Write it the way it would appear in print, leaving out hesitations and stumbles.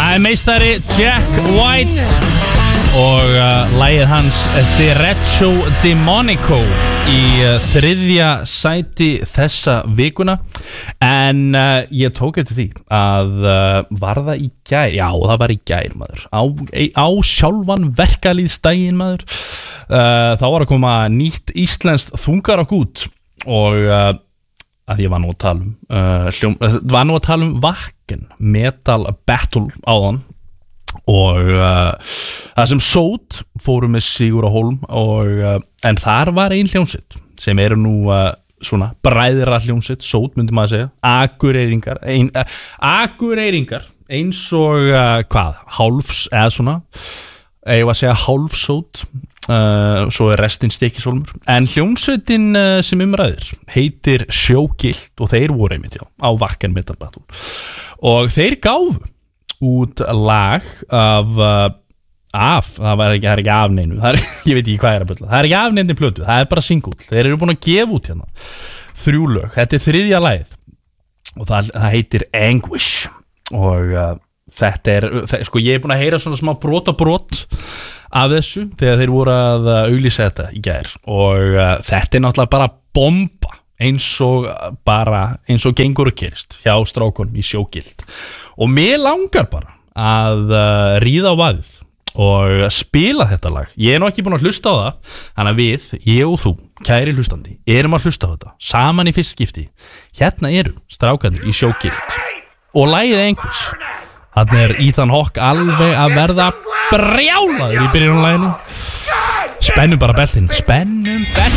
Það meistari Jack White og lagið hans Derecho Demonico í þriðja sæti þessa vikuna. En ég tók eftir því að var það í gær? Já, það var í gær, maður. Á sjálfan verkalýðsdaginn, maður. Þá var að koma nýtt íslenskt þungarokk út og að ég var nú að tala um Wacken Metal Battle áðan og það sem Sót fóru með Sigur á Hólm og en þar var ein hljómsveit sem eru nú svona bræðra hljómsveit, Sót myndi maður segja, Akureyringar eins og hvað, hálfs eða svona, ég var að segja hálfsót, svo restin Stykkishólmur, en hljómsveitin sem umræðir heitir Sjógilt og þeir voru einmitt á Wacken Metal Battle og þeir gáfu út lag það er ekki af neinu, ég veit ekki hvað að bulla, það er ekki af neinu plötu, það er bara single, þeir eru búin að gefa út hérna 3 lög, þetta er þriðja lagið og það heitir Anguish og þetta er, sko ég er búin að heyra svona smá brot af þessu þegar þeir voru að auglýsa þetta í gær og þetta er náttúrulega bara bomba eins og gengur og gerist hjá strákunum í Sjógilt og mér langar bara að ríða á vaðið og spila þetta lag. Ég er nú ekki búin að hlusta á það, þannig að við, ég og þú, kæri hlustandi, erum að hlusta á þetta saman í fyrst skipti. Hérna eru strákarnir í Sjógilt og lagið Anguish. Þannig er Ethan Hawke alveg að verða brjálaður í byrjunarlæginu. Spennum bara beltin.